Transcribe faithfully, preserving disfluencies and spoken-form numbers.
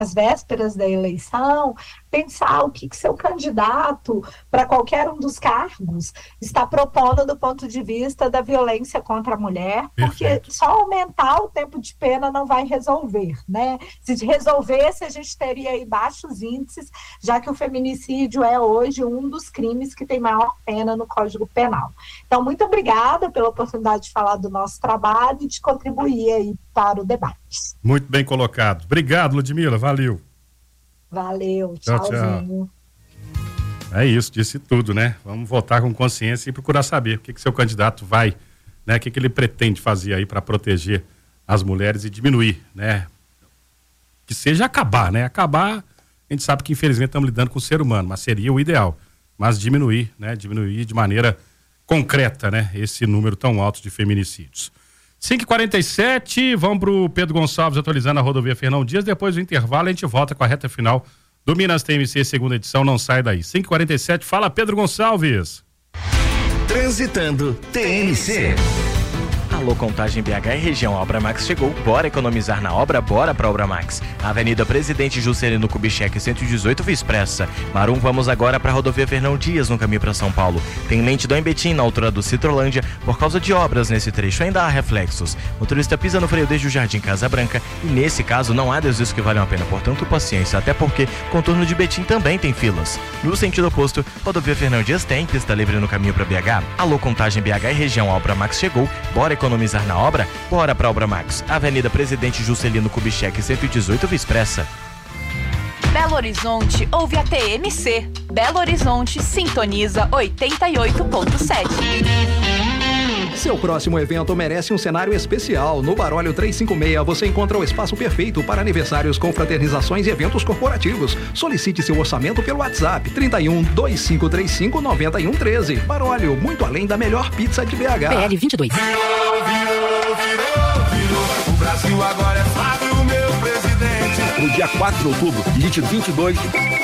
às vésperas da eleição, pensar o que, que seu candidato para qualquer um dos cargos está propondo do ponto de vista da violência contra a mulher, porque Perfeito. Só aumentar o tempo de pena não vai resolver, né? Se resolvesse, a gente teria aí baixos índices, já que o feminicídio é hoje um dos crimes que tem maior pena no Código Penal. Então, muito obrigada pela oportunidade de falar do nosso trabalho e de contribuir aí para o debate. Muito bem colocado. Obrigado, Ludmila. Valeu. Valeu. Tchau, Tchauzinho. Tchau. É isso, disse tudo, né? Vamos votar com consciência e procurar saber o que que seu candidato vai, né? O que que ele pretende fazer aí para proteger as mulheres e diminuir, né? Que seja acabar, né? Acabar, a gente sabe que infelizmente estamos lidando com o ser humano, mas seria o ideal. Mas diminuir, né? Diminuir de maneira concreta, né? Esse número tão alto de feminicídios. cinco e quarenta e sete, vamos pro Pedro Gonçalves atualizando a rodovia Fernão Dias. Depois do intervalo a gente volta com a reta final do Minas T M C, segunda edição. Não sai daí. cinco e quarenta e sete, fala Pedro Gonçalves. Transitando T M C. Alô, Contagem B H e região, a Obra Max chegou, bora economizar na obra, bora pra Obra Max. Avenida Presidente Juscelino Kubitschek, cento e dezoito, Via Expressa. Marum, vamos agora pra rodovia Fernão Dias, no caminho pra São Paulo. Tem lentidão em Betim, na altura do Citrolândia, por causa de obras nesse trecho, ainda há reflexos. Motorista pisa no freio desde o Jardim Casa Branca e nesse caso não há desvios que valham a pena, portanto paciência, até porque contorno de Betim também tem filas. No sentido oposto, rodovia Fernão Dias tem pista livre no caminho pra B H. Alô, Contagem B H e região, a Obra Max chegou, bora economizar economizar na obra? Bora pra Obra Max. Avenida Presidente Juscelino Kubitschek, cento e dezoito, Via Expressa. Belo Horizonte ouve a T M C. Belo Horizonte sintoniza oitenta e oito ponto sete. Seu próximo evento merece um cenário especial. No Barólio trezentos e cinquenta e seis você encontra o espaço perfeito para aniversários, confraternizações e eventos corporativos. Solicite seu orçamento pelo WhatsApp trinta e um, vinte e cinco trinta e cinco, noventa e um treze. Barólio, muito além da melhor pizza de B H. P L vinte e dois. Virou, virou, virou, virou. O Brasil agora é Fábio, meu presidente. No dia quatro de outubro, digite vinte e dois